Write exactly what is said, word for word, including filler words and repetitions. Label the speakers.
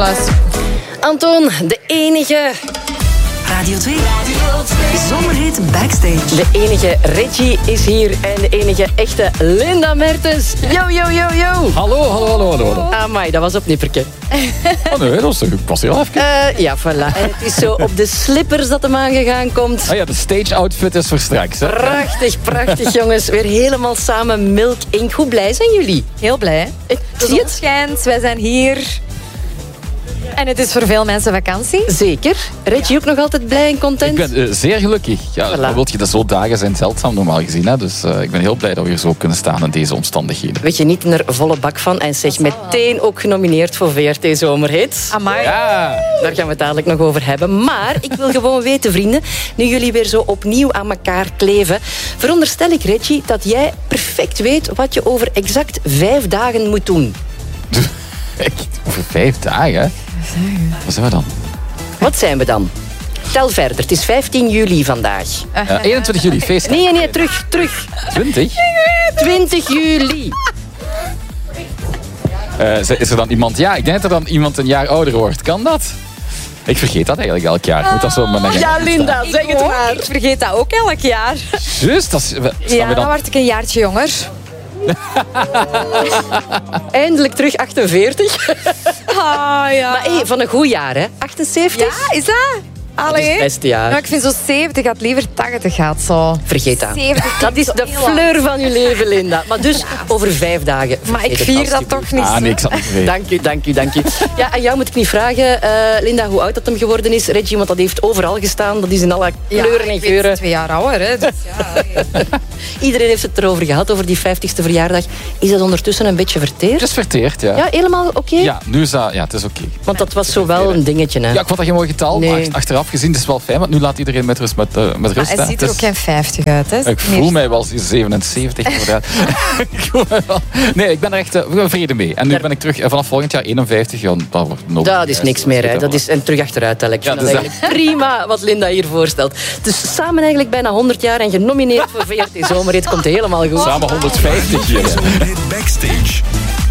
Speaker 1: luisteren.
Speaker 2: Anton, de enige...
Speaker 3: Radio twee. Zomerhit Backstage.
Speaker 2: De enige Reggie is hier en de enige echte Linda Mertens. Yo, yo, yo, yo.
Speaker 4: Hallo, hallo, hallo, hallo.
Speaker 2: Amai, dat was op nipperke.
Speaker 4: Oh nee, dat was, was heel even.
Speaker 2: Uh, ja, voilà. En het is zo op de slippers dat hem aangegaan komt.
Speaker 4: Ah ja, de stage outfit is voor straks. Hè?
Speaker 2: Prachtig, prachtig, jongens. Weer helemaal samen Milk Inc. Hoe blij zijn jullie?
Speaker 1: Heel blij.
Speaker 2: Ik
Speaker 1: De
Speaker 2: zie
Speaker 1: zon
Speaker 2: het.
Speaker 1: schijnt, wij zijn hier. En het is voor veel mensen vakantie.
Speaker 2: Zeker. Reggie ook nog altijd blij en content?
Speaker 4: Ik ben uh, zeer gelukkig. Ja,
Speaker 2: Voilà.
Speaker 4: maar wilt je, dat zo dagen zijn zeldzaam normaal gezien. Hè? Dus uh, ik ben heel blij dat we hier zo kunnen staan in deze omstandigheden.
Speaker 2: Weet je niet er volle bak van en zeg meteen ook genomineerd voor V R T Zomerhits.
Speaker 1: Amai.
Speaker 4: Ja!
Speaker 2: Daar gaan we het dadelijk nog over hebben. Maar ik wil gewoon weten, vrienden, nu jullie weer zo opnieuw aan elkaar kleven, veronderstel ik, Reggie, dat jij perfect weet wat je over exact vijf dagen moet doen.
Speaker 4: Echt, over vijf dagen? Wat zijn we dan?
Speaker 2: Wat zijn we dan? Tel verder, het is vijftien juli vandaag.
Speaker 4: Uh, eenentwintig juli, feest.
Speaker 2: Nee, nee, terug, terug.
Speaker 4: twintig?
Speaker 2: twintig juli.
Speaker 4: Uh, is er dan iemand... Ja, ik denk dat er dan iemand een jaar ouder wordt. Kan dat? Ik vergeet dat eigenlijk elk jaar. Ik moet dat zo met mijn
Speaker 2: Ja, Linda, zeg het
Speaker 1: ook.
Speaker 2: maar.
Speaker 1: Ik vergeet dat ook elk jaar.
Speaker 4: Juist, dat is... Staan
Speaker 1: Ja,
Speaker 4: we
Speaker 1: dan
Speaker 4: dan...
Speaker 1: word ik een jaartje jonger.
Speaker 2: Eindelijk terug achtenveertig.
Speaker 1: Ah, ja.
Speaker 2: Maar hey, van een goed jaar, hè? achtenzeventig?
Speaker 1: Ja, is dat?
Speaker 2: Dat is
Speaker 1: Allee.
Speaker 2: het beste jaar.
Speaker 1: Maar ik vind zo zeventig gaat liever tachtig gaat zo.
Speaker 2: Vergeet dat.
Speaker 1: zeventig
Speaker 2: Dat is
Speaker 1: zo
Speaker 2: de
Speaker 1: heel lang.
Speaker 2: fleur van je leven, Linda. Maar dus over vijf dagen.
Speaker 1: Maar ik
Speaker 2: Vergeet het
Speaker 1: vier dat
Speaker 2: alstublieft.
Speaker 1: toch niet.
Speaker 4: Ah, nee, ik zat niet te weten.
Speaker 2: Dank u, dank u, dank u. Ja, aan jou moet ik niet vragen, eh, Linda, hoe oud dat hem geworden is. Reggie, want dat heeft overal gestaan. Dat is in alle kleuren en
Speaker 1: ik ben
Speaker 2: geuren.
Speaker 1: twee jaar ouder, hè. Dus ja.
Speaker 2: Iedereen heeft het erover gehad, over die vijftigste verjaardag. Is dat ondertussen een beetje verteerd?
Speaker 4: Het is verteerd, ja.
Speaker 2: Ja, helemaal oké?
Speaker 4: Ja, nu is dat... Ja, het is oké.
Speaker 2: Want dat was zo wel een dingetje, hè?
Speaker 4: Ja, ik vond dat geen mooi getal,
Speaker 2: Nee.
Speaker 4: maar ach- achteraf gezien het is wel fijn, want nu laat iedereen met rust. Met, uh, met
Speaker 1: Maar
Speaker 4: rust
Speaker 1: hij
Speaker 4: hè.
Speaker 1: ziet
Speaker 4: Het
Speaker 1: er ook
Speaker 4: is-
Speaker 1: geen vijftig uit, hè.
Speaker 4: Ik voel mij wel zevenenzeventig. inderdaad. Ik voel mij wel- Nee, ik ben er echt uh, vrede mee. En nu ben ik terug uh, vanaf volgend jaar eenenvijftig. Ja, dat wordt nog
Speaker 2: Dat is niks meer, hè. Dat is en terug achteruit tellen. Ik vind
Speaker 4: Ja,
Speaker 2: dat
Speaker 4: dus
Speaker 2: eigenlijk prima wat Linda hier voorstelt. Dus samen eigenlijk bijna honderd jaar en genomineerd voor V R T Zomerhit komt helemaal goed.
Speaker 4: Samen honderdvijftig hier.
Speaker 5: Zomerhit Backstage.